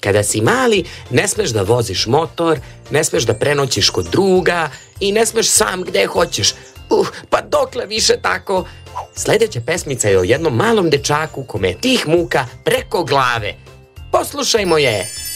Kada si mali, ne smeš da voziš motor, ne smeš da prenoćiš kod druga i ne smeš sam gde hoćeš. Pa dokle više tako? Sledeća pesmica je o jednom malom dečaku kome je tih muka preko glave. Poslušajmo je!